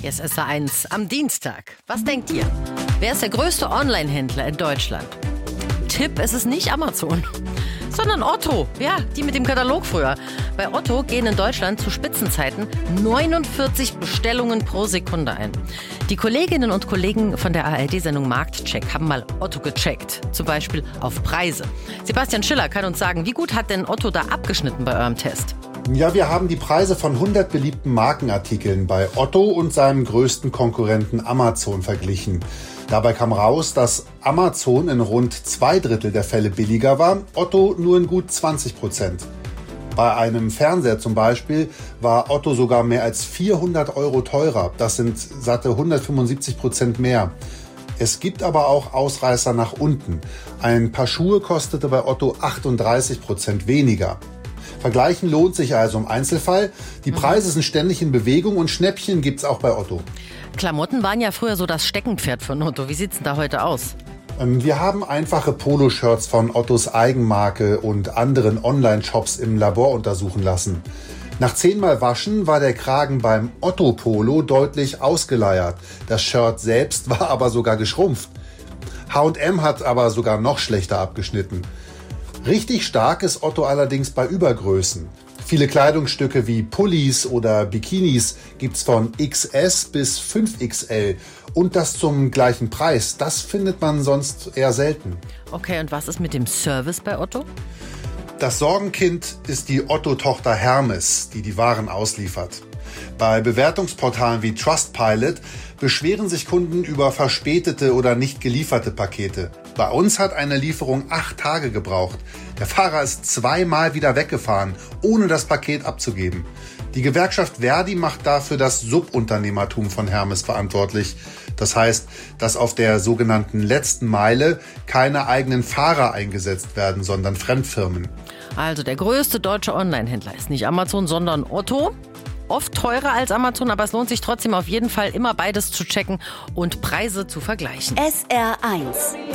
Hier ist SR1 am Dienstag. Was denkt ihr? Wer ist der größte Online-Händler in Deutschland? Tipp, es ist nicht Amazon, sondern Otto. Ja, die mit dem Katalog früher. Bei Otto gehen in Deutschland zu Spitzenzeiten 49 Bestellungen pro Sekunde ein. Die Kolleginnen und Kollegen von der ARD-Sendung Marktcheck haben mal Otto gecheckt. Zum Beispiel auf Preise. Sebastian Schiller kann uns sagen, wie gut hat denn Otto da abgeschnitten bei eurem Test? Ja, wir haben die Preise von 100 beliebten Markenartikeln bei Otto und seinem größten Konkurrenten Amazon verglichen. Dabei kam raus, dass Amazon in rund 2/3 der Fälle billiger war, Otto nur in gut 20%. Bei einem Fernseher zum Beispiel war Otto sogar mehr als 400 € teurer. Das sind satte 175% mehr. Es gibt aber auch Ausreißer nach unten. Ein Paar Schuhe kostete bei Otto 38% weniger. Vergleichen lohnt sich also im Einzelfall. Die Preise sind ständig in Bewegung und Schnäppchen gibt's auch bei Otto. Klamotten waren ja früher so das Steckenpferd von Otto. Wie sieht's denn da heute aus? Wir haben einfache Poloshirts von Ottos Eigenmarke und anderen Online-Shops im Labor untersuchen lassen. Nach 10-mal Waschen war der Kragen beim Otto-Polo deutlich ausgeleiert. Das Shirt selbst war aber sogar geschrumpft. H&M hat aber sogar noch schlechter abgeschnitten. Richtig stark ist Otto allerdings bei Übergrößen. Viele Kleidungsstücke wie Pullis oder Bikinis gibt's von XS bis 5XL. Und das zum gleichen Preis. Das findet man sonst eher selten. Okay, und was ist mit dem Service bei Otto? Das Sorgenkind ist die Otto-Tochter Hermes, die die Waren ausliefert. Bei Bewertungsportalen wie Trustpilot beschweren sich Kunden über verspätete oder nicht gelieferte Pakete. Bei uns hat eine Lieferung 8 Tage gebraucht. Der Fahrer ist 2-mal wieder weggefahren, ohne das Paket abzugeben. Die Gewerkschaft Verdi macht dafür das Subunternehmertum von Hermes verantwortlich. Das heißt, dass auf der sogenannten letzten Meile keine eigenen Fahrer eingesetzt werden, sondern Fremdfirmen. Also der größte deutsche Online-Händler ist nicht Amazon, sondern Otto. Oft teurer als Amazon, aber es lohnt sich trotzdem auf jeden Fall immer beides zu checken und Preise zu vergleichen. SR1